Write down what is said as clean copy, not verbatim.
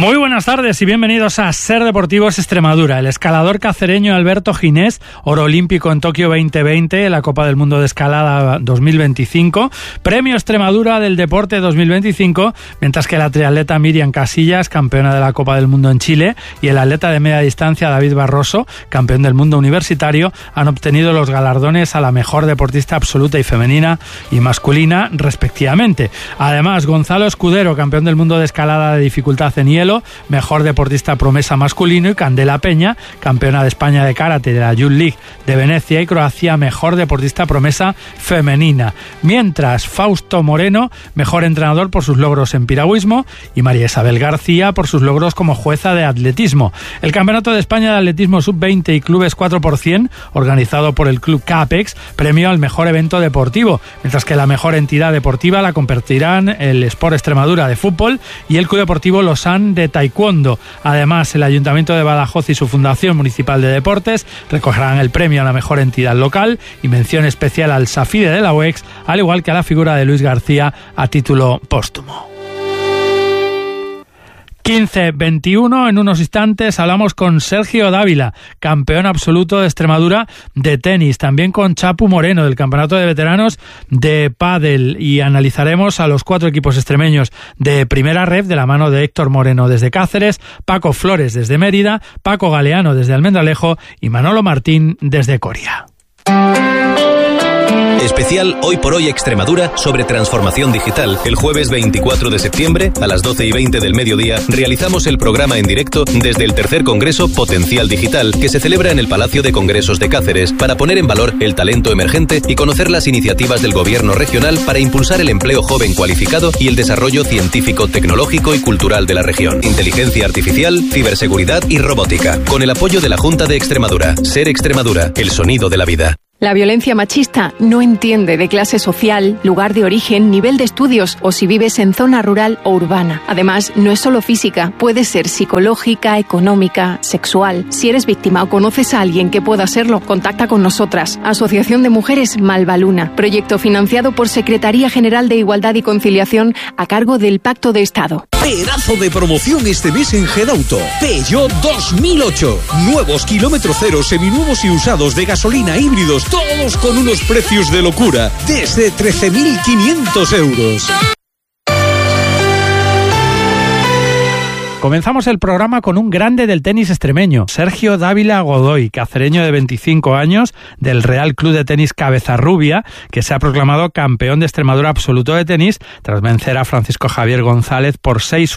Muy buenas tardes y bienvenidos a Ser Deportivos Extremadura. El escalador cacereño Alberto Ginés, oro olímpico en Tokio 2020, la Copa del Mundo de Escalada 2025, Premio Extremadura del Deporte 2025, mientras que la triatleta Miriam Casillas, campeona de la Copa del Mundo en Chile, y el atleta de media distancia David Barroso, campeón del mundo universitario, han obtenido los galardones a la mejor deportista absoluta y femenina y masculina, respectivamente. Además, Gonzalo Escudero, campeón del mundo de escalada de dificultad en hielo, mejor deportista promesa masculino, y Candela Peña, campeona de España de karate de la Youth League de Venecia y Croacia, mejor deportista promesa femenina. Mientras, Fausto Moreno, mejor entrenador por sus logros en piragüismo, y María Isabel García por sus logros como jueza de atletismo. El Campeonato de España de Atletismo Sub-20 y Clubes 4%, organizado por el Club CAPEX, premio al mejor evento deportivo, mientras que la mejor entidad deportiva la compartirán el Sport Extremadura de fútbol y el Club Deportivo Losán de taekwondo. Además, el Ayuntamiento de Badajoz y su Fundación Municipal de Deportes recogerán el premio a la mejor entidad local y mención especial al Safide de la UEX, al igual que a la figura de Luis García a título póstumo. 15-21, en unos instantes hablamos con Sergio Dávila, campeón absoluto de Extremadura de tenis, también con Chapu Moreno del Campeonato de Veteranos de Pádel, y analizaremos a los 4 equipos extremeños de primera ref de la mano de Héctor Moreno desde Cáceres, Paco Flores desde Mérida, Paco Galeano desde Almendralejo y Manolo Martín desde Coria. Especial Hoy por Hoy Extremadura sobre transformación digital. El jueves 24 de septiembre, a las 12:20 del mediodía, realizamos el programa en directo desde el tercer Congreso Potencial Digital, que se celebra en el Palacio de Congresos de Cáceres, para poner en valor el talento emergente y conocer las iniciativas del gobierno regional para impulsar el empleo joven cualificado y el desarrollo científico, tecnológico y cultural de la región. Inteligencia artificial, ciberseguridad y robótica. Con el apoyo de la Junta de Extremadura. Ser Extremadura, el sonido de la vida. La violencia machista no entiende de clase social, lugar de origen, nivel de estudios o si vives en zona rural o urbana. Además, no es solo física, puede ser psicológica, económica, sexual. Si eres víctima o conoces a alguien que pueda serlo, contacta con nosotras. Asociación de Mujeres Malvaluna. Proyecto financiado por Secretaría General de Igualdad y Conciliación a cargo del Pacto de Estado. Pedazo de promoción este mes en Gedauto. Peugeot 2008. Nuevos kilómetro cero, seminuevos y usados de gasolina, híbridos, todos con unos precios de locura, desde 13.500 euros. Comenzamos el programa con un grande del tenis extremeño, Sergio Dávila Godoy, cacereño de 25 años del Real Club de Tenis Cabezarrubia, que se ha proclamado campeón de Extremadura absoluto de tenis tras vencer a Francisco Javier González por 6-1,